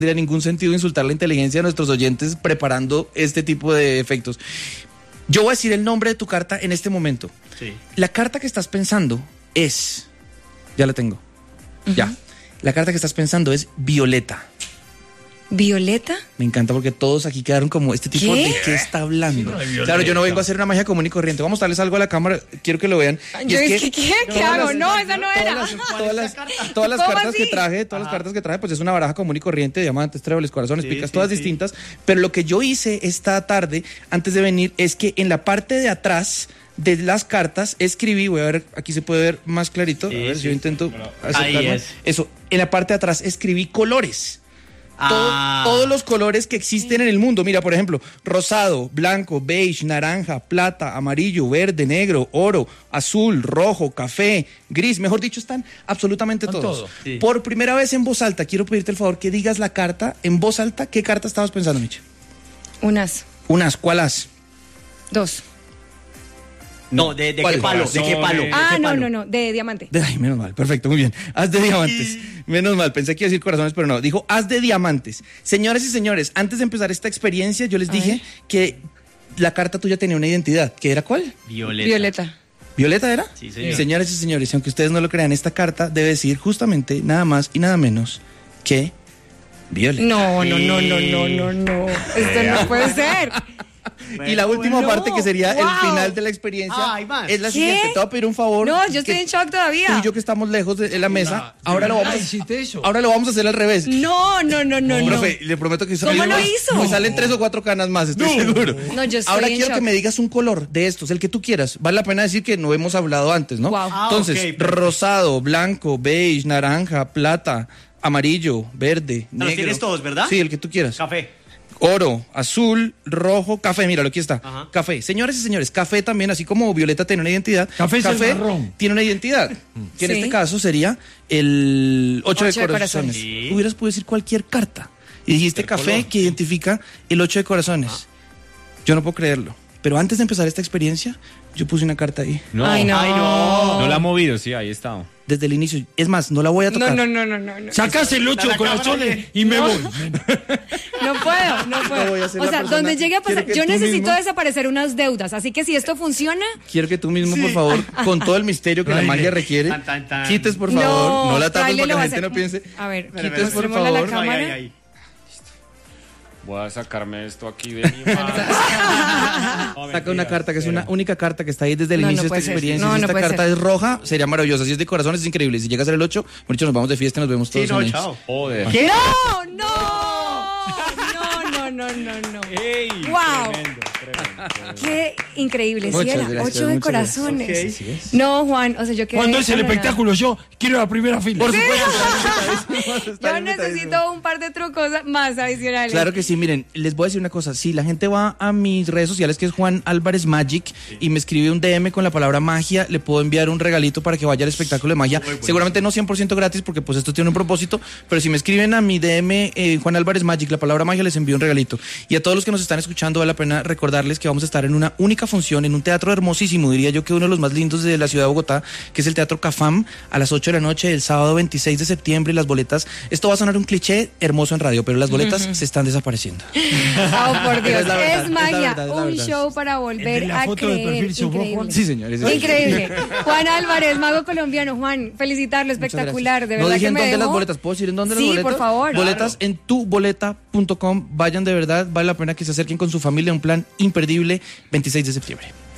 tendría ningún sentido insultar la inteligencia de nuestros oyentes preparando este tipo de efectos. Yo voy a decir el nombre de tu carta en este momento. Sí. La carta que estás pensando es... Ya la tengo. Ya. La carta que estás pensando es Violeta. ¿Violeta? Me encanta porque todos aquí quedaron como este tipo de qué está hablando. Sí, no, claro, yo no vengo a hacer una magia común y corriente. Vamos a darles algo a la cámara, quiero que lo vean. ¿Qué hago? No, esa no era. Todas las cartas que traje, pues es una baraja común y corriente, diamantes, tréboles, corazones, picas, todas distintas. Pero lo que yo hice esta tarde, antes de venir, es que en la parte de atrás de las cartas escribí, voy a ver, aquí se puede ver más clarito. A ver, yo intento acercarme. Eso, en la parte de atrás escribí colores. Todos los colores que existen en el mundo. Mira, por ejemplo, rosado, blanco, beige, naranja, plata, amarillo, verde, negro, oro, azul, rojo, café, gris. Mejor dicho, están absolutamente todos. Sí. Por primera vez en voz alta, quiero pedirte el favor que digas la carta en voz alta. ¿Qué carta estabas pensando, Micha? Unas. ¿Cuál as? 2. No, ¿de qué palo? ¿De qué palo? No, de diamante. Ay, menos mal, perfecto, muy bien. Haz de diamantes. Menos mal, pensé que iba a decir corazones, pero no. Dijo, haz de diamantes. Señores y señores, antes de empezar esta experiencia, yo les dije que la carta tuya tenía una identidad. ¿Qué era cuál? Violeta. ¿Violeta era? Sí, señor. Señores y señores, aunque ustedes no lo crean, esta carta debe decir justamente nada más y nada menos que Violeta. No. Esto no puede ser. Y la última parte, que sería el final de la experiencia, es la siguiente. Te voy a pedir un favor. No, yo estoy en shock todavía. Tú y yo, que estamos lejos de la mesa, ahora lo vamos a hacer al revés. No. Profe, le prometo que ¿Cómo lo hizo? Pues salen 3 o 4 canas más, estoy seguro. No, yo estoy ahora en quiero shock. que me digas un color de estos, el que tú quieras. Vale la pena decir que no hemos hablado antes, ¿no? Wow. Entonces, rosado, blanco, beige, naranja, plata, amarillo, verde, negro. Los tienes todos, ¿verdad? Sí, el que tú quieras. Café. Oro, azul, rojo, café, míralo, aquí está. Ajá. Café. Señores y señores, café también, así como Violeta tiene una identidad. Café es el marrón. Tiene una identidad, que en este caso sería el 8 de corazones. Sí. Hubieras podido decir cualquier carta y dijiste café, que identifica el 8 de corazones. Yo no puedo creerlo. Pero antes de empezar esta experiencia, yo puse una carta ahí. No. Ay, no. No la ha movido, sí, ahí está. Desde el inicio. Es más, no la voy a tocar. No. Sacas el 8 de corazones y me voy. No puedo. No voy a ser O la sea, persona. donde llegue a pasar, Quiero que yo tú necesito mismo- desaparecer unas deudas, así que si esto funciona, Quiero que tú mismo, por favor, con todo el misterio que la magia requiere, Tan. quites, por favor, no la tapes Fraile para que lo la va a gente hacer. no piense. A ver, Quites, por mostrémosle a la favor. cámara. Voy a sacarme esto aquí de mi mano. Saca una carta que es una única carta que está ahí desde el No, inicio no de puede esta ser. experiencia. No, Si no esta puede carta ser. es roja, sería maravillosa. Si es de corazones, es increíble. Si llega a ser el 8, muchachos, nos vamos de fiesta y nos vemos todos. Sí, no, en chao. Joder. No. Ey, Wow. Tremendo. Qué increíble, ¿sí Muchas era? gracias, 8 de muchas gracias. corazones. Sí, es. No, Juan, o sea, yo quedé Cuando es el anonadada. espectáculo, yo quiero la primera fila. Por supuesto. Yo necesito un par de trucos más adicionales. Claro que sí, miren, les voy a decir una cosa. Si la gente va a mis redes sociales, que es Juan Álvarez Magic, y me escribe un DM con la palabra magia, le puedo enviar un regalito para que vaya al espectáculo de magia. Seguramente no 100% gratis, porque pues esto tiene un propósito, pero si me escriben a mi DM, Juan Álvarez Magic, la palabra magia, les envío un regalito. Y a todos los que nos están escuchando, vale la pena recordarles que vamos a estar en una única función, en un teatro hermosísimo, diría yo que uno de los más lindos de la ciudad de Bogotá, que es el Teatro Cafam, a las 8 de la noche, el sábado 26 de septiembre. Las boletas, esto va a sonar un cliché hermoso en radio, pero las boletas se están desapareciendo. Oh, por Dios, Es la verdad, es magia, es la verdad, es la un verdad. show para volver La a foto de creer. perfil sos vos, Increíble. Juan. Sí, señores. Increíble. Juan Álvarez, mago colombiano. Juan, felicitarlo, Muchas espectacular. De gracias. No verdad dije que en me dónde dejó. las boletas. ¿Puedo decir en dónde las Sí, boletas? por favor. Boletas en tuboleta.com. Vayan, de verdad, vale la pena que se acerquen con su familia. Un plan imperdible, 26 de septiembre.